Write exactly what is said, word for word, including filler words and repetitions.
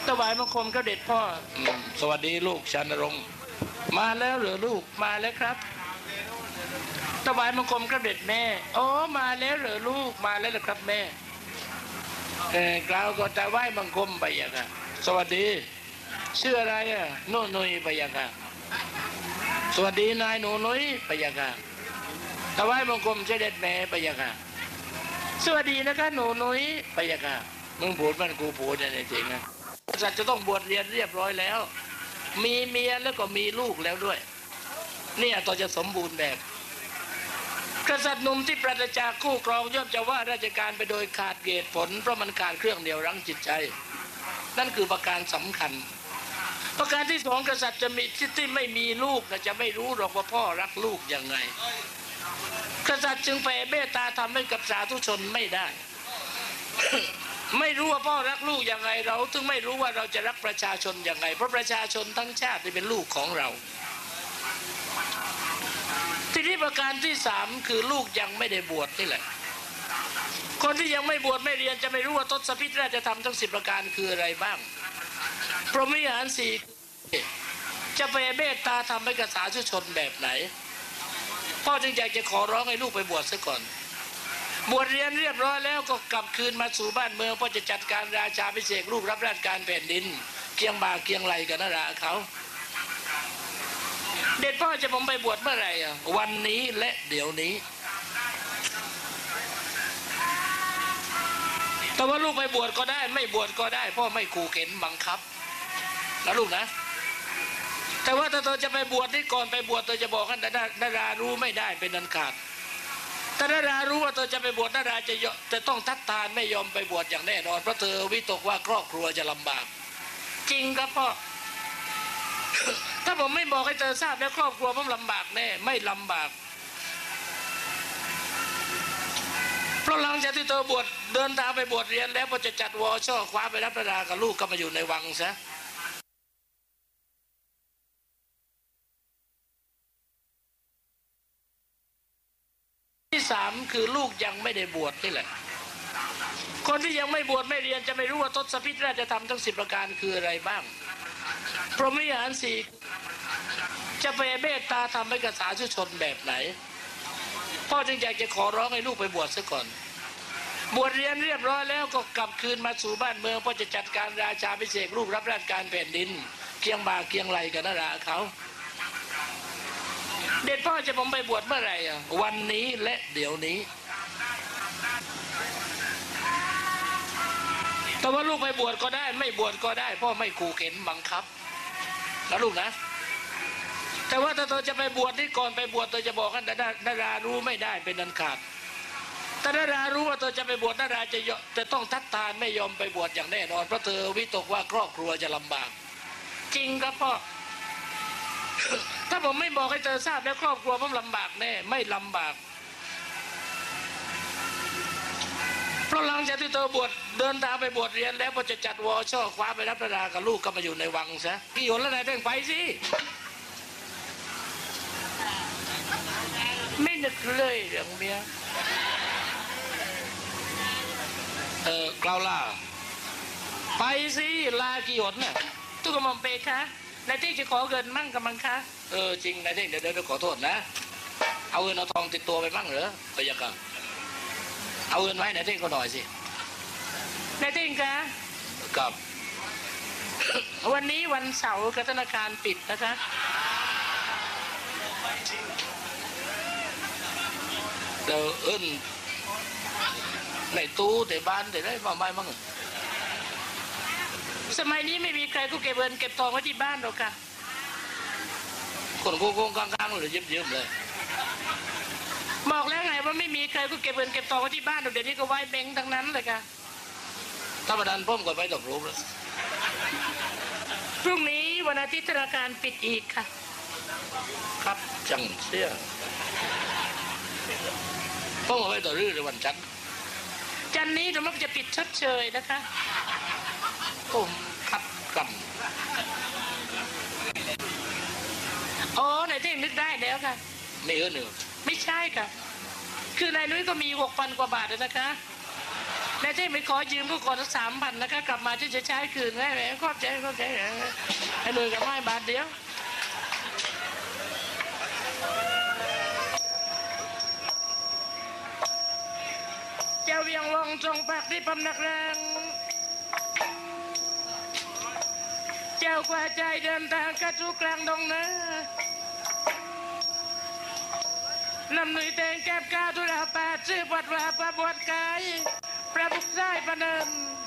ถวายบังคมก็เด็ดพ่อสวัสดีลูกชานรงค์มาแล้วเหรอลูกมาแล้วครับถวายบังคมก็เด็ดแม่โอ้มาแล้วเหรอลูกมาแล้วเหรอครับแม่เออกล่าวก็จะไหว้บังคมไปยังไงสวัสดีชื่ออะไรอ่ะโนนุยไปยังไงสวัสดีนายหนูนุยไปยังไงถวายบังคมเสด็จแม่ไปยังไงสวัสดีนะคะหนูนุยไปยังไงมึงพูดมันกูพูดเนี่ยจริงนะกษัตริย์จะต้องบวชเรียนเรียบร้อยแล้วมีเมียแล้วก็มีลูกแล้วด้วยเนี่ยต่อจะสมบูรณ์แบบกษัตริย์หนุ่มที่ปราศจากคู่ครองย่อมจะว่าราชการไปโดยขาดเหตุผลเพราะมันขาดเครื่องเดียวรั้งจิตใจนั่นคือประการสำคัญประการที่สองกษัตริย์จะมีที่ไม่มีลูกจะไม่รู้หรอกว่าพ่อรักลูกยังไงกษัตริย์จึงแผ่เมตตาทำให้กับสาธุชนไม่ได้ ไม่รู้ว่าพ่อรักลูกยังไงเราถึงไม่รู้ว่าเราจะรักประชาชนยังไงเพราะประชาชนทั้งชาติเป็นลูกของเราทีนี้ประการที่สามคือลูกยังไม่ได้บวชนี่แหละคนที่ยังไม่บวชไม่เรียนจะไม่รู้ว่าทศพิธราชธรรมทั้งสิบประการคืออะไรบ้างพรหมวิหารสี่จะไปเมตตาทำให้กับสาธุชนแบบไหนพ่อจึงอยากจะขอร้องให้ลูกไปบวชซะก่อนบวชเรียนเรียบร้อยแล้วก็กลับคืนมาสู่บ้านเมืองพ่อจะจัดการราชาภิเษกลูกรับราชการแผ่นดินเคียงบ่าเคียงไหลกับนราเขาเด็ดพ่อจะผมไปบวชเมื่อไหร่อ่ะวันนี้และเดี๋ยวนี้แต่ว่าลูกไปบวชก็ได้ไม่บวชก็ได้พ่อไม่ขู่เข็นบังคับนะลูกนะแต่ว่าถ้าเธอจะไปบวชนี่ก่อนไปบวชเธอจะบอกให้นารารู้ไม่ได้เป็นอันขาดถ้านารารู้ว่าเธอจะไปบวชนาราจะจะต้องทัดทานไม่ยอมไปบวชอย่างแน่นอนเพราะเธอวิตกว่าครอบครัวจะลำบากจริงครับพ่อ ถ้าผมไม่บอกให้เธอทราบแล้วครอบครัวผมลำบากแน่ไม่ลำบากเพราะหลังจากที่เธอบวชเดินทางไปบวชเรียนแล้วพอจะจัดวอช่อคว้าไปรับนารากับลูกก็มาอยู่ในวังซะที่สามคือลูกยังไม่ได้บวชนี่แหละคนที่ยังไม่บวชไม่เรียนจะไม่รู้ว่าทศพิธราชธรรมทั้งสิบประการคืออะไรบ้างพรหมวิหารสี่จะไปเมตตาทำให้กับสาธุชนแบบไหนพ่อจึงอยากจะขอร้องให้ลูกไปบวชซะก่อนบวชเรียนเรียบร้อยแล้วก็กลับคืนมาสู่บ้านเมืองพ่อจะจัดการราชาภิเษกลูกรับราชการแผ่นดินเคียงบ่าเคียงไหลกับนราเขาเด็ดพ่อจะผมไปบวชเมื่อไหร่อ่ะวันนี้และเดี๋ยวนี้แต่ว่าลูกไปบวชก็ได้ไม่บวชก็ได้พ่อไม่ขู่เข็นบังคับนะลูกนะแต่ว่าถ้าเธอจะไปบวชนี่ก่อนไปบวชเธอจะบอกให้นารารู้ไม่ได้เป็นอันขาดถ้านารารู้ว่าเธอจะไปบวชนาราจะจะต้องทัดทานไม่ยอมไปบวชอย่างแน่นอนเพราะเธอวิตกว่าครอบครัวจะลำบากจริงครับพ่อ ถ้าผมไม่บอกให้เธอทราบแล้วครอบครัวผมลำบากแน่ไม่ลำบากเพราะหลังจากที่เธอบวชเดินทางไปบวชเรียนแล้วพอจะจัดวอช่อคว้าไปรับนารากับลูกก็มาอยู่ในวังซะกี่หนแล้วนายเพ่งไปสิไม่นึกเลยเรื่องเมียเออกล่าวล่าไปสิลากี่หนเนี่ยทุกกระหม่อมเปคะนายเท่งจะขอเงินมั่งกับมังคะเออจริงนายเท่งเดี๋ยวเดี๋ยวขอโทษนะเอาเงินเอาทองติดตัวไปมั่งเหรอไปยังกันเอาเงินไว้นายเท่งก็หน่อยสินายเท่งคะกับ วันนี้วันเสาร์ธนาคารปิดนะคะเดี๋ยวเอิ้นในตู้แต่บ้านแต่ได้มาไม่มั่งสมัยนี้ไม่มีใครก็เก็บเงินเก็บทองไว้ที่บ้านหรอกค่ะคนโกงๆกลางๆเลยเยิ้มๆเลยบอกแล้วไงว่าไม่มีใครก็เก็บเงินเก็บทองไว้ที่บ้านเดี๋ยวนี้ก็ไว้แบงค์ทั้งนั้นเลยค่ะธรรมดาพ่อมก็ไปตกรูปแล้วพรุ่งนี้วันอาทิตย์ธนาคารปิดอีกค่ะครับจังเสียพ่อมาไปต่อรื้อในวันจันทร์จันนี้เรามักจะปิดชดเชยนะคะผมครับกันอ๋อนายเท่งนึกได้แล้วค่ะไม่เออหนึ่งไม่ใช่ค่ะคือนายนุ้ยก็มีหกพันกว่าบาทเลยนะคะและที่ไม่ขอยืมก็ขอสักสามพันนะคะกลับมาที่จะใช้คืนให้แหมขอบใจขอบใจให้เลยกับไม้บาทเดียวเจ้าเวียงวงจงปักที่พำนักแรงเจ้ากว่าใจเดินทางกระทุกกลางดงนะลำหนุ่ยเตงแก้บก้าวทุลาปาชื่อวัดว่าประบวชกายพระบุกไส้ประเดิม